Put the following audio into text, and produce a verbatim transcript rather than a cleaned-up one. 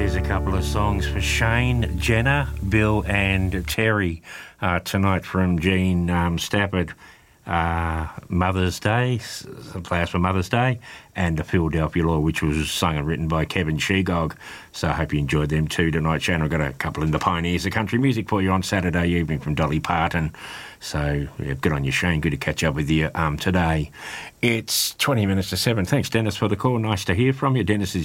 There's a couple of songs for Shane, Jenna, Bill and Terry uh, tonight from Jean um, Stafford. Uh, Mother's Day, some players for Mother's Day, and the Philadelphia Law, which was sung and written by Kevin Shegog. So I hope you enjoyed them too tonight, Shane. I've got a couple in the Pioneers of Country Music for you on Saturday evening from Dolly Parton. So yeah, good on you, Shane. Good to catch up with you um, today. It's twenty minutes to seven. Thanks, Dennis, for the call. Nice to hear from you. Dennis is